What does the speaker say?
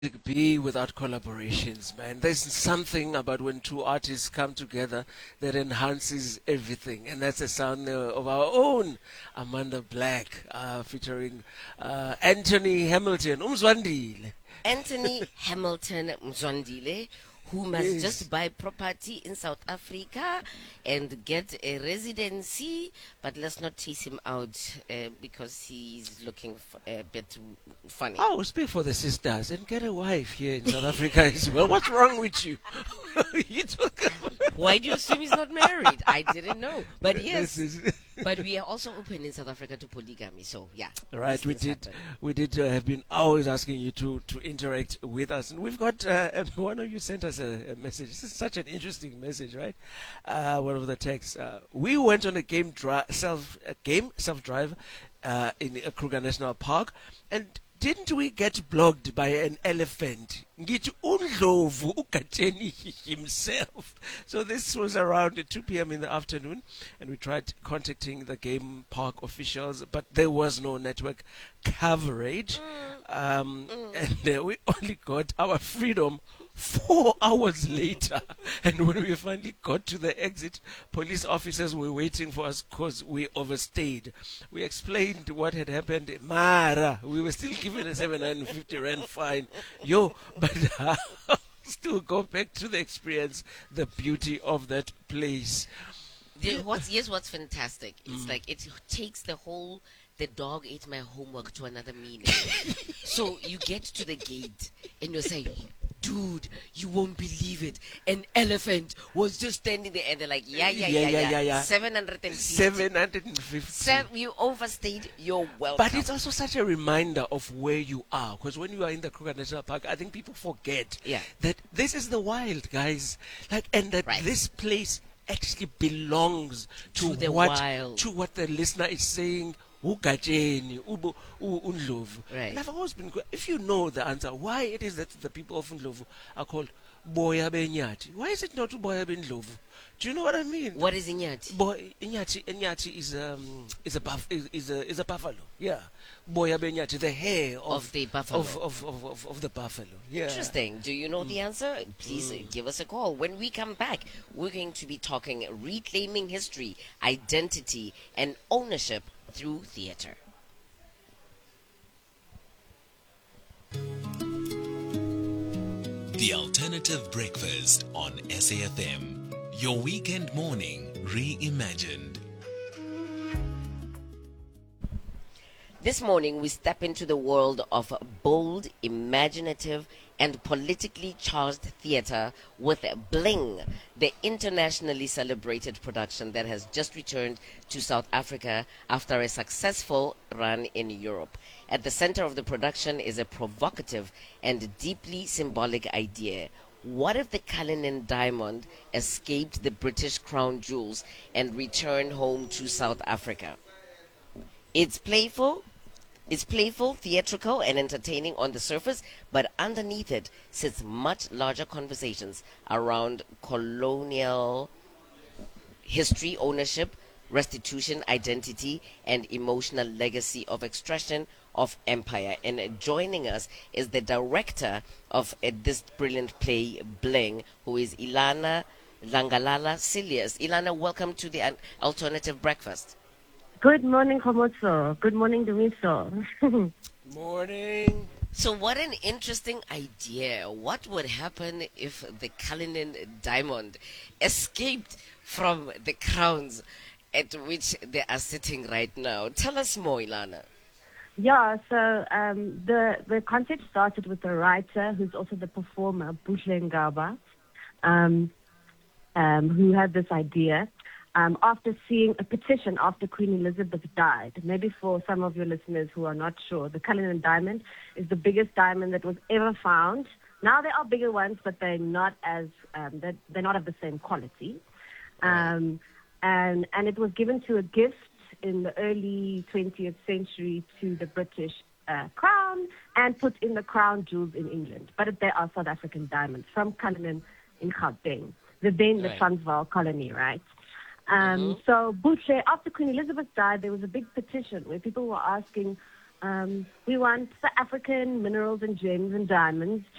be without collaborations, man. There's something about when two artists come together that enhances everything, and that's the sound of our own Amanda Black featuring Anthony Hamilton. Umzwandile. Anthony Hamilton Mzwandile, who must Yes. just buy property in South Africa and get a residency, but let's not chase him out because he's looking a bit funny. Oh, speak for the sisters and get a wife here in South Africa as well. What's wrong with you? You talk about Why do you assume he's not married? I didn't know. But yes, this is but we are also open in South Africa to polygamy. So yeah, right. these things happen. We did have been always asking you to interact with us, and we've got one of you sent us a message. This is such an interesting message, right? One of the texts. We went on a game self drive in Kruger National Park, and didn't we get blocked by an elephant? Ngithi uNdlovu uGatsheni himself. So this was around 2 p.m. in the afternoon, and we tried contacting the game park officials, but there was no network coverage. And we only got our freedom 4 hours later. And when we finally got to the exit, police officers were waiting for us because we overstayed. We explained what had happened. Mara, we were still given a 750 rand fine. Yo, but still go back to the experience, the beauty of that place. What's fantastic? It's like it takes the dog ate my homework to another meaning. So you get to the gate and you're saying, dude, you won't believe it. An elephant was just standing there, and they're like, yeah. 750. 750. You overstayed. You're welcome. But it's also such a reminder of where you are. Because when you are in the Kruger National Park, I think people forget that this is the wild, guys. And that this place actually belongs To the what wild. to what the listener is saying. Ugatsheni, uNdlovu. Right. And I've always been. If you know the answer, why it is that the people of Ndlovu are called Boya Benyati? Why is it not Boya Bendlovu? Do you know what I mean? What is Inyati? Boy, Inyati is a buffalo. Yeah, Boya Benyati, the hair Of the buffalo. of the buffalo. Yeah. Interesting. Do you know the answer? Please give us a call. When we come back, we're going to be talking reclaiming history, identity, and ownership through theater. The Alternative Breakfast on SAFM. Your weekend morning reimagined. This morning, we step into the world of bold, imaginative, and politically charged theater with Bling, the internationally celebrated production that has just returned to South Africa after a successful run in Europe. At the center of the production is a provocative and deeply symbolic idea. What if the Cullinan diamond escaped the British crown jewels and returned home to South Africa? It's playful, theatrical, and entertaining on the surface, but underneath it sits much larger conversations around colonial history, ownership, restitution, identity, and emotional legacy of extraction of empire. And joining us is the director of this brilliant play, Bling, who is Ilana Langalala Silius. Ilana, welcome to the Alternative Breakfast. Good morning, Komotso. Good morning, Dumiso. Morning. So, what an interesting idea. What would happen if the Cullinan diamond escaped from the crowns at which they are sitting right now? Tell us more, Ilana. Yeah, so the concept started with the writer, who's also the performer, Buhle Ngaba, who had this idea after seeing a petition after Queen Elizabeth died. Maybe for some of your listeners who are not sure, the Cullinan diamond is the biggest diamond that was ever found. Now there are bigger ones, but they're not they're not of the same quality. And it was given to a gift in the early 20th century to the British crown and put in the crown jewels in England. But they are South African diamonds from Cullinan in Gauteng, the Transvaal colony, right? So Buhle, after Queen Elizabeth died, there was a big petition where people were asking, We want the African minerals and gems and diamonds